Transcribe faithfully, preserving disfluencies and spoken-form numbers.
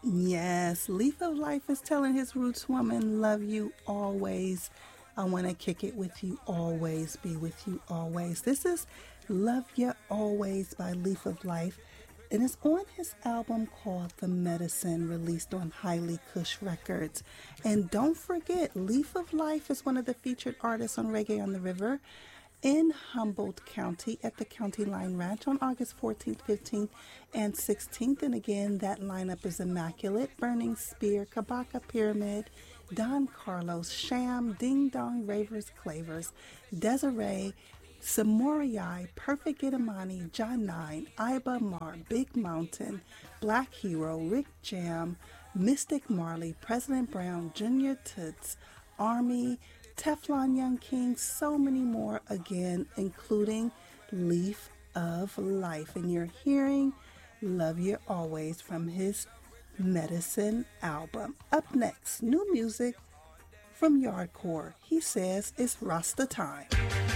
Yes, Leaf of Life is telling his roots woman, love you always. I want to kick it with you always, be with you always. This is Love Ya Always by Leaf of Life. And it's on his album called The Medicine, released on Highly Kush Records. And don't forget, Leaf of Life is one of the featured artists on Reggae on the River in Humboldt County at the County Line Ranch on August fourteenth, fifteenth, and sixteenth. And again, that lineup is immaculate. Burning Spear, Kabaka Pyramid, Don Carlos, Sham, Ding Dong, Ravers, Clavers, Desiree, Samorai, Perfect Gitamani, John Nine, Iba Mar, Big Mountain, Black Hero, Rick Jam, Mystic Marley, President Brown, Junior Toots, Army, Teflon Young King, so many more again, including Leaf of Life. And you're hearing Love You Always from his Medicine album. Up next, new music from Yardcore. He says it's Rasta time.